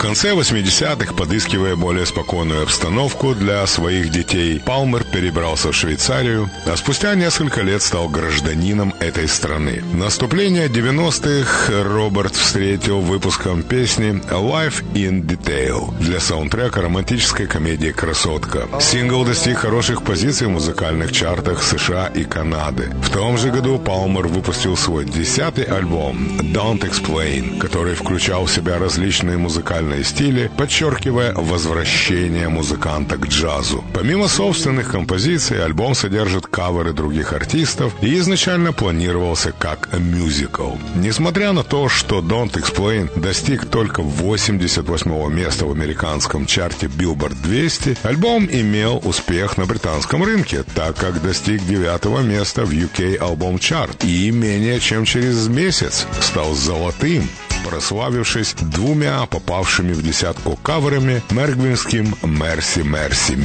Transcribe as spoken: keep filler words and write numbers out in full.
В конце восьмидесятых, подыскивая более спокойную обстановку для своих детей, Палмер перебрался в Швейцарию, а спустя несколько лет стал гражданином этой страны. Наступление девяностых Роберт встретил выпуском песни «Life in Detail» для саундтрека романтической комедии «Красотка». Сингл достиг хороших позиций в музыкальных чартах США и Канады. В том же году Палмер выпустил свой десятый альбом «Don't Explain», который включал в себя различные музыкальные стили, подчеркивая возвращение музыканта к джазу. Помимо собственных композиций, альбом содержит каверы других артистов и изначально планировался как мюзикл. Несмотря на то, что «Don't Explain» достиг только восемьдесят восьмого места в американском чарте Billboard двести, альбом имел успех на британском рынке, так как достиг девятого места в ю кей Album Chart и менее чем через месяц стал золотым, прославившись двумя попавшими в десятку каверами: мергвинским «Мерси, Мерси».